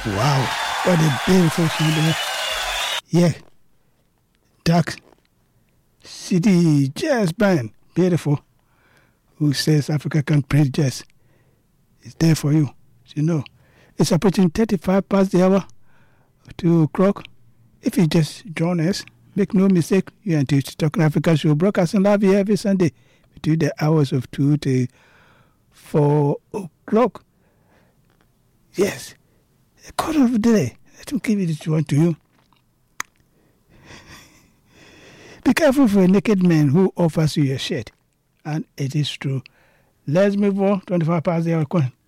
Wow, what a beautiful song there. Yeah, Dark City Jazz Band, beautiful. Who says Africa can play jazz? It's there for you. You know, it's approaching 35 past the hour, 2 o'clock. If you just join us, make no mistake, you're on the Talking Africa show, broadcasting live here every Sunday between the hours of 2 to 4 o'clock. Yes, a quarter of the day. Let me give it this one to you. Be careful for a naked man who offers you a shirt. And it is true. Let's move on. 25 past the hour.